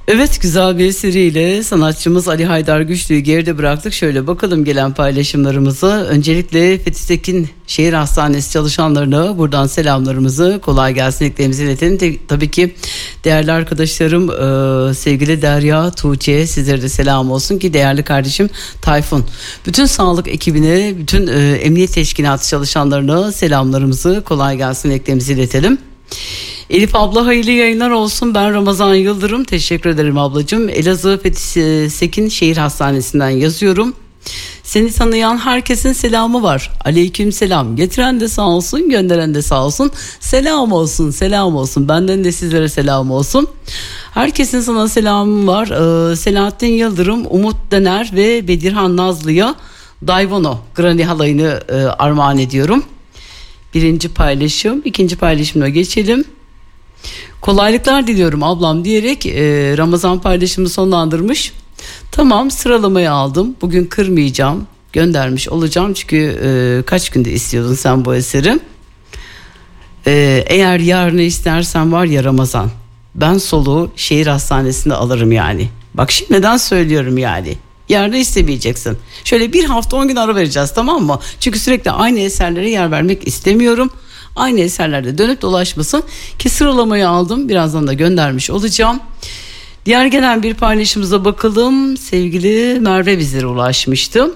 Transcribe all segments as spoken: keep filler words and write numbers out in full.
Evet, güzel bir eseriyle sanatçımız Ali Haydar Güçlü'yü geride bıraktık. Şöyle bakalım gelen paylaşımlarımıza. Öncelikle Fethi Tekin Şehir Hastanesi çalışanlarına buradan selamlarımızı, kolay gelsin eklerimizi iletelim. De, tabii ki değerli arkadaşlarım, e, sevgili Derya, Tuğçe, sizlere de selam olsun ki değerli kardeşim Tayfun. Bütün sağlık ekibine, bütün e, emniyet teşkilatı çalışanlarına selamlarımızı, kolay gelsin eklerimizi iletelim. Elif abla hayırlı yayınlar olsun. Ben Ramazan Yıldırım. Teşekkür ederim ablacığım. Elazığ Fethi Tekin Şehir Hastanesi'nden yazıyorum. Seni tanıyan herkesin selamı var. Aleyküm selam. Getiren de sağ olsun, gönderen de sağ olsun. Selam olsun, selam olsun. Benden de sizlere selam olsun. Herkesin sana selamı var. Ee, Selahattin Yıldırım, Umut Dener ve Bedirhan Nazlı'ya Dayvono Granny halayını e, armağan ediyorum. Birinci paylaşım. İkinci paylaşımına geçelim. Kolaylıklar diliyorum ablam diyerek e, Ramazan paylaşımını sonlandırmış. Tamam, sıralamayı aldım. Bugün kırmayacağım. Göndermiş olacağım. Çünkü e, kaç günde istiyordun sen bu eseri? E, eğer yarını istersen var ya Ramazan, ben soluğu şehir hastanesinde alırım yani. Bak şimdiden söylüyorum yani. Yarını istemeyeceksin. Şöyle bir hafta on gün ara vereceğiz, tamam mı? Çünkü sürekli aynı eserlere yer vermek istemiyorum. Aynı eserlerde dönüp dolaşmasın ki sıralamayı aldım. Birazdan da göndermiş olacağım. Diğer gelen bir paylaşımıza bakalım. Sevgili Merve bizlere ulaşmıştı.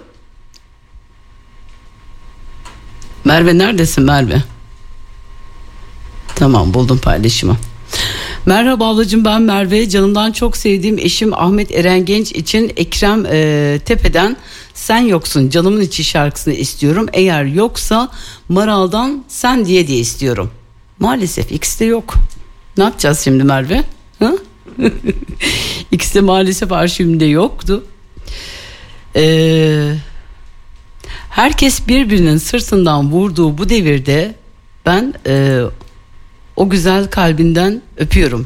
Merve neredesin Merve? Tamam, buldum paylaşımı. Merhaba ablacığım, ben Merve. Canımdan çok sevdiğim eşim Ahmet Eren Genç için Ekrem e, Tepe'den Sen Yoksun Canımın İçi şarkısını istiyorum. Eğer yoksa Maral'dan Sen Diye Diye istiyorum. Maalesef ikisi de yok. Ne yapacağız şimdi Merve? Ha? İkisi de maalesef arşivimde yoktu. Ee, herkes birbirinin sırtından vurduğu bu devirde ben e, o güzel kalbinden öpüyorum.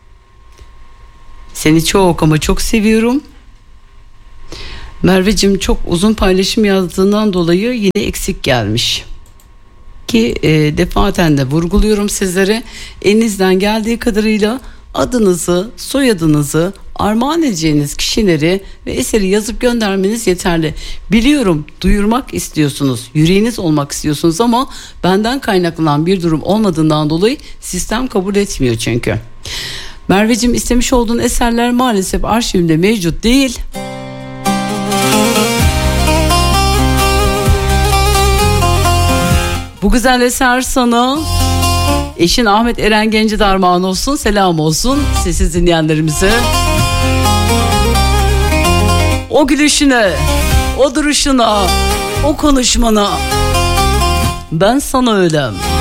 Seni çok ama çok seviyorum. Merveciğim, çok uzun paylaşım yazdığından dolayı yine eksik gelmiş. Ki e, defaten de vurguluyorum sizlere. Elinizden geldiği kadarıyla adınızı, soyadınızı, armağan edeceğiniz kişileri ve eseri yazıp göndermeniz yeterli. Biliyorum, duyurmak istiyorsunuz, yüreğiniz olmak istiyorsunuz ama benden kaynaklanan bir durum olmadığından dolayı sistem kabul etmiyor çünkü. Merveciğim, istemiş olduğun eserler maalesef arşivimde mevcut değil. Bu güzel eser sana eşin Ahmet Eren Genç'e de armağan olsun, selam olsun sessiz dinleyenlerimize. O gülüşüne, o duruşuna, o konuşmana ben sana ölem.